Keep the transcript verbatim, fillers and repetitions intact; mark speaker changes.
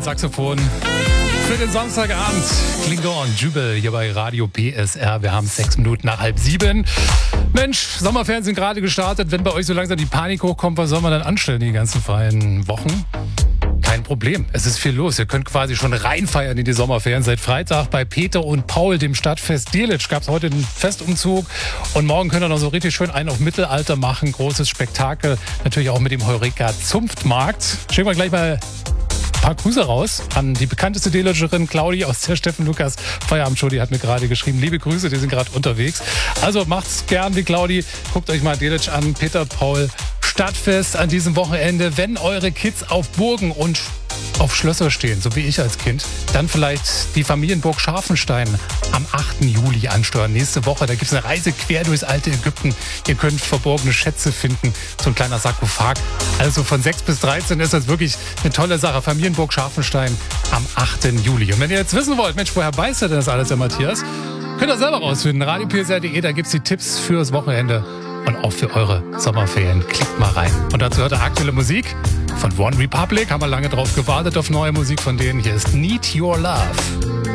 Speaker 1: Saxophon. Für den Samstagabend Klingon Jubel hier bei Radio P S R. Wir haben sechs Minuten nach halb sieben. Mensch, Sommerferien sind gerade gestartet. Wenn bei euch so langsam die Panik hochkommt, was soll man dann anstellen die ganzen freien Wochen? Kein Problem, es ist viel los. Ihr könnt quasi schon reinfeiern in die Sommerferien. Seit Freitag bei Peter und Paul, dem Stadtfest Delitzsch, gab es heute einen Festumzug. Und morgen könnt ihr noch so richtig schön einen auf Mittelalter machen. Großes Spektakel, natürlich auch mit dem Heureka Zunftmarkt. Schicken wir gleich mal ein paar Grüße raus an die bekannteste Delitscherin Claudi aus der Steffen Lukas Feierabendshow. Die hat mir gerade geschrieben, liebe Grüße, die sind gerade unterwegs. Also macht's gern wie Claudi. Guckt euch mal Delitzsch an, Peter, Paul, Stadtfest an diesem Wochenende. Wenn eure Kids auf Burgen und auf Schlösser stehen, so wie ich als Kind, dann vielleicht die Familienburg Scharfenstein am achten Juli ansteuern. Nächste Woche, da gibt es eine Reise quer durchs alte Ägypten. Ihr könnt verborgene Schätze finden, so ein kleiner Sarkophag. Also von sechs bis dreizehn ist das wirklich eine tolle Sache. Familienburg Scharfenstein am achten Juli. Und wenn ihr jetzt wissen wollt, Mensch, woher weiß er denn das alles, der Matthias? Könnt ihr selber rausfinden. radio p s r punkt d e, da gibt es die Tipps fürs Wochenende und auch für eure Sommerferien. Klickt mal rein. Und dazu hört ihr aktuelle Musik von One Republic. Haben wir lange drauf gewartet auf neue Musik von denen. Hier ist Need Your Love.